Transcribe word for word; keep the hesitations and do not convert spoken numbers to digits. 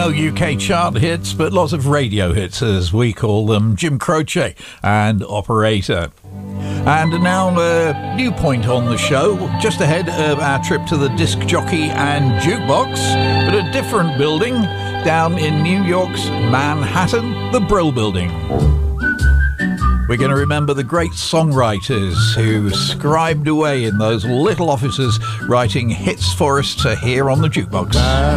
no U K chart hits, but lots of radio hits, as we call them. Jim Croce and Operator. And now a new point on the show, just ahead of our trip to the Disc Jockey and Jukebox, but a different building down in New York's Manhattan, the Brill Building. We're going to remember the great songwriters who scribed away in those little offices writing hits for us to hear on the jukebox.